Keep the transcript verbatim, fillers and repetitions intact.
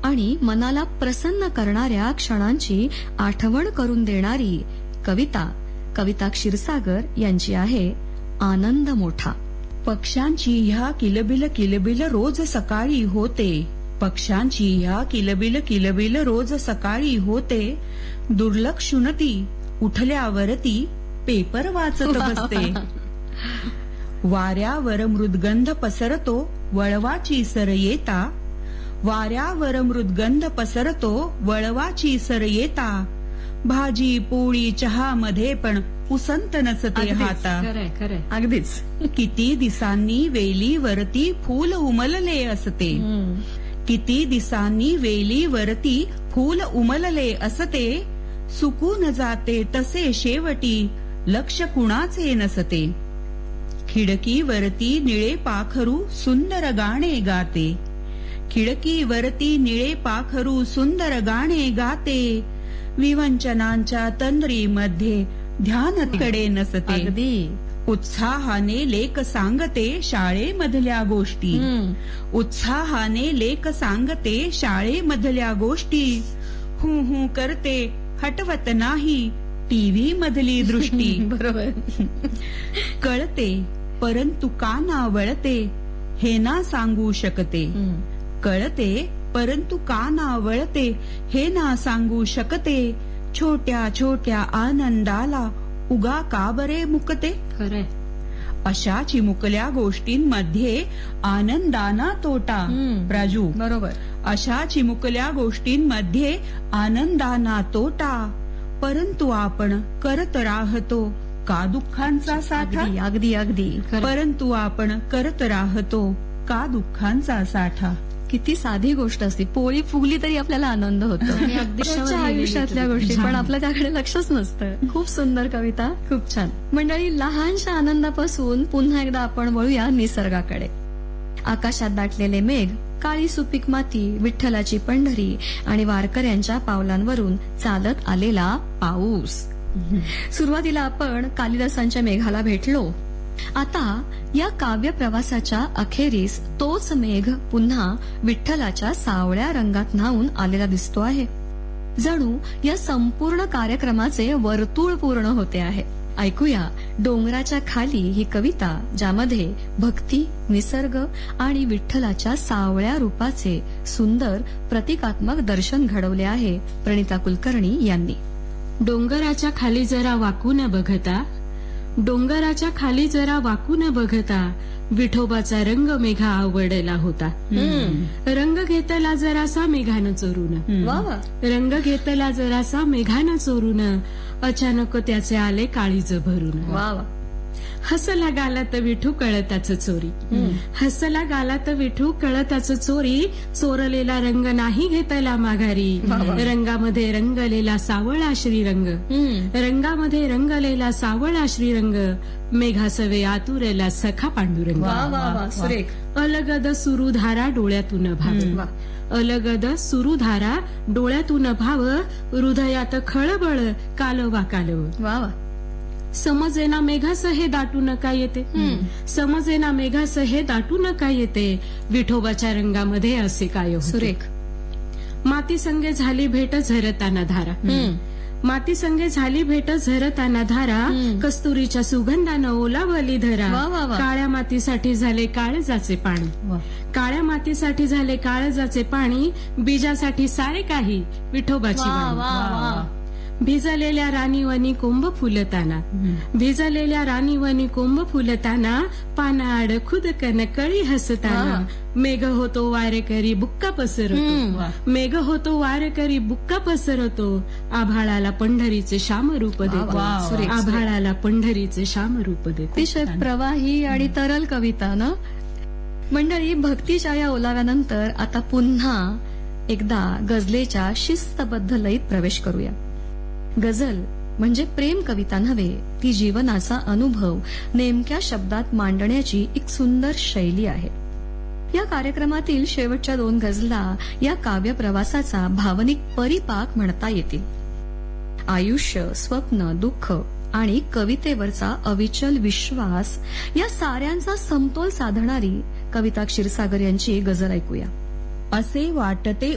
आणि मनाला प्रसन्न करणाऱ्या क्षणांची आठवण करून देणारी कविता कविता क्षीरसागर यांची आहे आनंद मोठा. पक्ष्यांची ह्या किलबिल किलबिल रोज सकाळी होते, पक्ष्यांची ह्या किलबिल किलबिल रोज सकाळी होते, दुर्लक्षून ती उठल्यावरती पेपर वाचत बसते. वाऱ्यावर मृदगंध पसरतो वळवाची सर येता, वाऱ्यावर मृदगंध पसरतो वळवाची सर येता, भाजी पोळी चहा मध्ये पण उसंत नसते हाता. खरंय खरंय अगदीच. किती दिसांनी वेलीवरती फूल उमलले असते, किती दिसांनी वेलीवरती फूल उमलले असते, सुकून जाते तसे शेवटी लक्ष कुणाचे नसते. खिडकीवरती निळे पाखरू सुंदर गाणे गाते, खिडकीवरती निळे पाखरू सुंदर गाणे गाते, विवंचनांच्या तंद्रीमध्ये ध्यानकडे नसते. अगदी उत्साहाने लेख सांगते शाळेमधल्या गोष्टी, उत्साहाने लेख सांगते शाळेमधल्या गोष्टी, हू हू करते हटवत नाही टीव्ही मधली दृष्टी. बरोबर. कळते परंतु का ना वळते हे ना सांगू शकते, कळते परंतु का ना वळते हे ना सांगू शकते, छोट्या छोट्या आनंदाला उगा का बरे मुकते. खरंय. अशा चिमुकल्या गोष्टींमध्ये आनंदाना तोटा. राजू बरोबर. अशा चिमुकल्या गोष्टींमध्ये आनंदाना तोटा, परंतु आपण करत राहतो का दुःखांचा साठा. अगदी अगदी अगदी. परंतु आपण करत राहतो का दुःखांचा साठा. किती साधी गोष्ट असते, पोळी फुगली तरी आपल्याला आनंद होतो. रोजच्या आयुष्यातल्या गोष्टी, पण आपलं त्याकडे लक्षच नसतं. खूप सुंदर कविता, खूप छान. मंडळी, लहानशा आनंदापासून पुन्हा एकदा आपण वळूया निसर्गाकडे. आकाशात दाटलेले मेघ, काळी सुपीक माती, विठ्ठलाची पंढरी आणि वारकऱ्यांच्या पावलांवरून चालत आलेला पाऊस. सुरुवातीला आपण कालिदासांच्या मेघाला भेटलो. आता या काव्य प्रवासाच्या अखेरीस तोच मेघ पुन्हा विठ्ठलाच्या सावळ्या रंगात न्हाऊन आलेला दिसतो आहे. जणू या संपूर्ण कार्यक्रमाचे वर्तुळ पूर्ण होते आहे. ऐकूया डोंगराच्या खाली ही कविता, ज्यामध्ये भक्ती, निसर्ग आणि विठ्ठलाच्या सावळ्या रूपाचे सुंदर प्रतिकात्मक दर्शन घडवले आहे प्रणिता कुलकर्णी यांनी. डोंगराच्या खाली जरा वाकून बघता, डोंगराच्या खाली जरा वाकून बघता, विठोबाचा रंग मेघा आवडला होता. रंग घेतला जरासा मेघानं चोरून, रंग घेतला जरासा मेघानं चोरून, अचानक त्याचे आले काळीज भरून. वा वा. हसला गालात विठू कळताच चोरी, हसला गालात विठू कळताच चोरी, चोरलेला रंग नाही घेतला माघारी, रंगामध्ये रंगलेला सावळा श्रीरंग, रंगामध्ये रंगलेला सावळा श्रीरंग, मेघासवे आतुरला सखा पांडुरंग. सुरेख. अलगद सुरुधारा डोळ्यातून भाव, अलगद सुरुधारा डोळ्यातून भाव, हृदयात खळबळ कालवा कालव. वा वा. समजेना मेघास हे दाटू नका येते, समजेना मेघास हे दाटू नका येते, विठोबाच्या रंगामध्ये असे काय होते. सुरेख. माती संगे झाली भेट झरताना धारा, माती संगे झाली भेट झरताना धारा, कस्तुरीच्या सुगंधानं ओलावली धरा, काळ्या मातीसाठी झाले काळजाचे पाणी, काळ्या मातीसाठी झाले काळजाचे पाणी, बीजासाठी सारे काही विठोबाची वाणी. भिजलेल्या राणीवनी कोंब फुलताना, भिजलेल्या राणीवनी कोंब फुलताना, पानाआड खुदकन कळी हसताना, मेघ होतो वारेकरी बुक्का पसरतो, मेघ होतो वारेकरी बुक्का पसरतो, आभाळाला पंढरीचे श्याम रूप देतो, आभाळाला पंढरीचे श्याम रूप देतो. अतिशय प्रवाही आणि तरल कविता ना. मंडळी, भक्तीच्या या ओलाव्यानंतर आता पुन्हा एकदा गझलेच्या शिस्तबद्ध लयीत प्रवेश करूया. गझल म्हणजे प्रेम कविता नव्हे, ती जीवनाचा अनुभव नेमक्या शब्दात मांडण्याची एक सुंदर शैली आहे. या कार्यक्रमातील शेवटच्या दोन गझला या काव्य प्रवासाचा भावनिक परिपाक म्हणता येतील. आयुष्य, स्वप्न, दुःख आणि कवितेवरचा अविचल विश्वास या साऱ्यांचा समतोल साधणारी कविता क्षीरसागर यांची गझल ऐकूया. असे वाटते